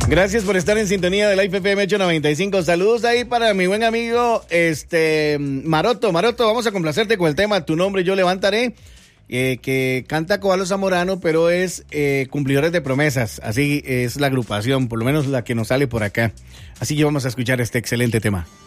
Gracias por estar en sintonía de Life FM 895. Saludos ahí para mi buen amigo Maroto. Maroto, vamos a complacerte con el tema Tu nombre yo levantaré, que canta Cobalo Zamorano, pero es Cumplidores de Promesas. Así es la agrupación, por lo menos la que nos sale por acá. Así que vamos a escuchar este excelente tema.